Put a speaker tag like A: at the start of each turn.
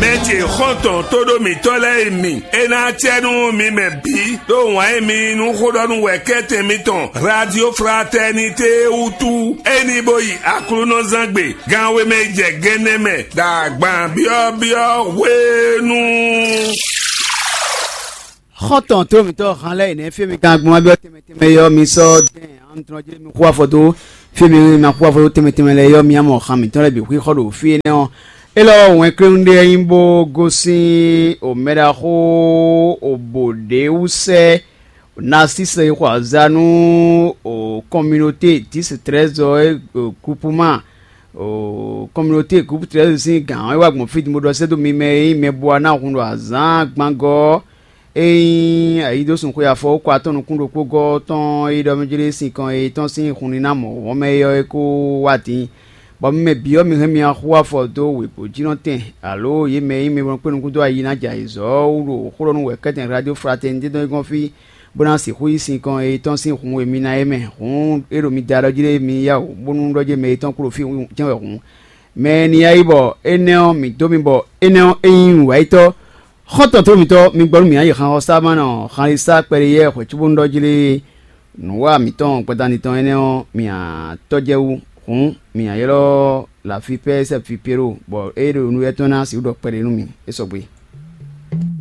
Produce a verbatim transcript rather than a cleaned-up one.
A: méje xɔntɔn todo mi tɔlɛ mi ena tiɛnu mi mɛ bi do wɔn mi nu xɔdɔnu wɛ kɛtɛ mi tɔn radio fraternité utu eni boyi akulunɔzangbe ganwe me jɛ gɛnɛmɛ dagba biɔbiɔ wenu.
B: xɔtɔn tó mi tɔ xan lɛ yìí fi mi kan gbɔn abiɔ tɛmɛtɛmɛ yɔ mi sɔ dɛn an tɔn jeli mi kó afɔto fi mi ma kó afɔto tɛmɛtɛmɛ lɛ yɔ mi amɔ xan mi tɔn lɛ bi kó xɔ do fi ne wɔn elɔ wɔn ekele de yin bo gosi o mɛdaxo o bodewusɛ o nasise xɔ azanu o communauté dix treize o groupement o communauté groupe treize si gan ewa gbɔn fi mo dɔ sɛ do mi mɛ eyi mɛ bua na kun do azan gbãngɔ. Eyin ayi do sun ko ya fo ko atonu kun do ko go ton e do mejele sin kan e ton sin kun ni na mo won me yo e ko wati bo me bi o mi he mi ahu afo do we po jino ten alo ye me mi won pe nu do ayi na ja izo ro ko nu we keten radio fraternité do gon fi bona si hu sin kan e ton sin kun we mi na e me hun ero mi da jire mi ya o bonu do je me ton kuro fi jan we hun me ni ayi bo eneo mi do mi bo eneo eyin wa ito xɔtɔ tó mi tɔ mi gbɔdɔ mi ayi xan xɔsa ma nɔ xalisa kpɛri yɛ xɔtsubo ŋdɔ dzili nuwa mi tɔn kpɛtani tɔn ɛnɛ wɔ mi a tɔdzewu kun mi a yɛlɛ lafi pɛ sɛ fi pero bɔn e de nu yɛ tɔna si dɔ kpɛri nu mi esɔgbe.